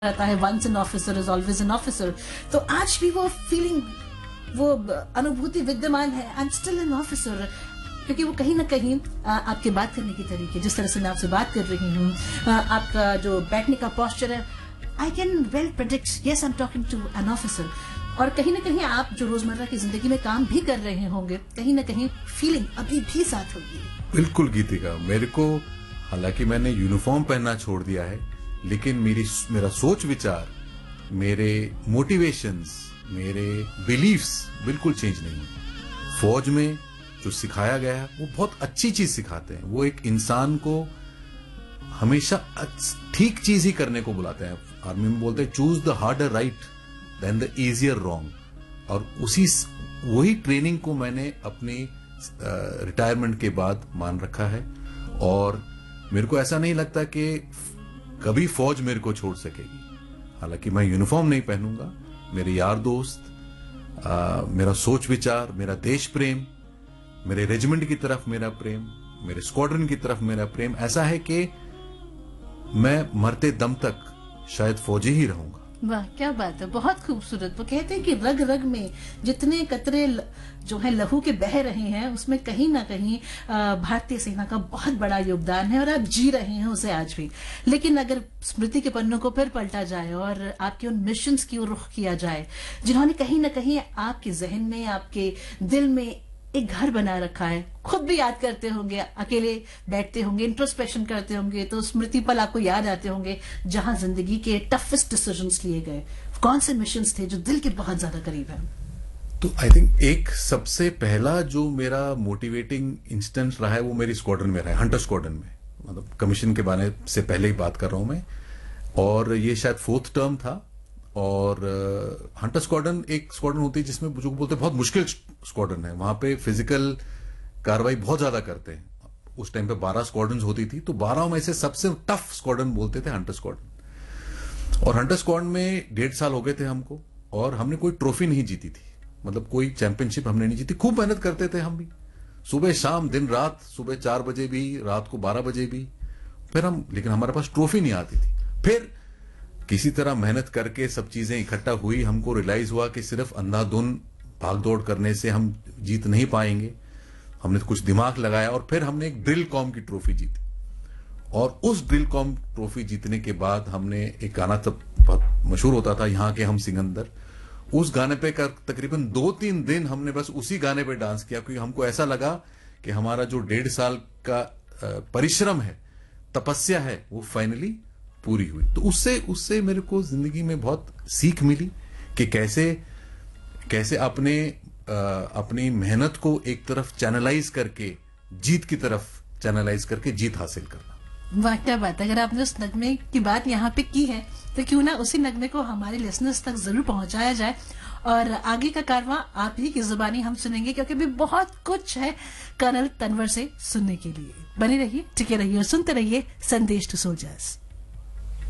रहता है once an officer is always an officer. तो आज भी वो फीलिंग, वो अनुभूति विद्यमान है, I am still an officer. क्योंकि वो कहीं ना कहीं आपके बात करने के तरीके, जिस तरह से मैं आपसे बात कर रही हूँ, आपका जो बैठने का पोस्चर है, I can well predict yes I am talking to an officer. और कहीं ना कहीं आप जो रोजमर्रा की जिंदगी में काम भी कर रहे होंगे, कहीं ना कहीं फीलिंग अभी भी साथ होगी। बिल्कुल गीतिका, मेरे को हालांकि मैंने यूनिफॉर्म पहनना छोड़ दिया है, लेकिन मेरा सोच विचार, मेरे मोटिवेशंस, मेरे बिलीफ्स बिल्कुल चेंज नहीं है। फौज में जो सिखाया गया है वो बहुत अच्छी चीज सिखाते हैं। वो एक इंसान को हमेशा ठीक चीज ही करने को बुलाते हैं। आर्मी में बोलते हैं choose the harder right then the easier wrong. और वही ट्रेनिंग को मैंने अपनी रिटायरमेंट के बाद मान रखा है। और मेरे को ऐसा नहीं लगता कि कभी फौज मेरे को छोड़ सकेगी। हालांकि मैं यूनिफॉर्म नहीं पहनूंगा, मेरे यार दोस्त, मेरा सोच विचार, मेरा देश प्रेम, मेरे रेजिमेंट की तरफ मेरा प्रेम, मेरे स्क्वाड्रन की तरफ मेरा प्रेम ऐसा है कि मैं मरते दम तक शायद फौजी ही रहूंगा। वाह, क्या बात है, बहुत खूबसूरत। वो कहते हैं कि रग रग में जितने कतरे जो है लहू के बह रहे हैं, उसमें कहीं ना कहीं भारतीय सेना का बहुत बड़ा योगदान है और आप जी रहे हैं उसे आज भी। लेकिन अगर स्मृति के पन्नों को फिर पलटा जाए और आपके उन मिशंस की ओर रुख किया जाए, जिन्होंने कहीं ना कहीं आपके जहन में, आपके दिल में एक घर बना रखा है, खुद भी याद करते होंगे, अकेले बैठते होंगे, इंट्रोस्पेक्शन करते होंगे, तो स्मृति पल आपको याद आते होंगे जहां जिंदगी के टफेस्ट डिसीजंस लिए गए। कौन से मिशंस थे जो दिल के बहुत ज्यादा करीब हैं? तो आई थिंक एक सबसे पहला जो मेरा मोटिवेटिंग इंस्टेंस रहा है वो मेरी स्क्वाड्रन में रहा है, हंटर स्क्वाड्रन में। मतलब कमीशन के बारे से पहले ही बात कर रहा हूं मैं, और ये शायद 4th टर्म था। और हंटर स्क्वाड्रन एक स्क्वाड्रन होती है जिसमें जो बोलते हैं बहुत मुश्किल स्क्वाड्रन है। वहां पे फिजिकल कार्रवाई बहुत ज्यादा करते हैं। उस टाइम पे 12 स्क्वाड्रन होती थी, तो 12 में से सबसे टफ स्क्वाड्रन बोलते थे हंटर स्क्वाड्रन। और हंटर स्क्वाड्रन में 1.5 साल हो गए थे हमको, और हमने कोई ट्रॉफी नहीं जीती थी। मतलब कोई चैंपियनशिप हमने नहीं जीती। खूब मेहनत करते थे हम भी, सुबह शाम दिन रात, सुबह 4 बजे भी, रात को 12 बजे भी। फिर लेकिन हमारे पास ट्रॉफी नहीं आती थी। फिर किसी तरह मेहनत करके सब चीजें इकट्ठा हुई, हमको रियलाइज हुआ कि सिर्फ अंधाधुन भाग दौड़ करने से हम जीत नहीं पाएंगे। हमने कुछ दिमाग लगाया और फिर हमने एक ड्रिल कॉम की ट्रॉफी जीती। और उस ड्रिल कॉम ट्रॉफी जीतने के बाद हमने एक गाना तब बहुत मशहूर होता था, यहाँ के हम सिकंदर। उस गाने पे तकरीबन 2-3 दिन हमने बस उसी गाने पे डांस किया, क्योंकि हमको ऐसा लगा कि हमारा जो 1.5 साल का परिश्रम है, तपस्या है, वो फाइनली पूरी हुई। तो उससे मेरे को जिंदगी में बहुत सीख मिली कि कैसे अपनी मेहनत को एक तरफ चैनलाइज करके, जीत की तरफ चैनलाइज करके जीत हासिल करना। वाह, क्या बात है। अगर आपने उस नगमे की बात यहाँ पे की है, तो क्यों ना उसी नगमे को हमारे लिसनर्स तक जरूर पहुंचाया जाए। और आगे का कारवां आप ही की जुबानी हम सुनेंगे, क्योंकि भी बहुत कुछ है कर्नल तनवर से सुनने के लिए। बने रहिए, टिके रहिए और सुनते रहिए संदेश टू सोल्जर्स।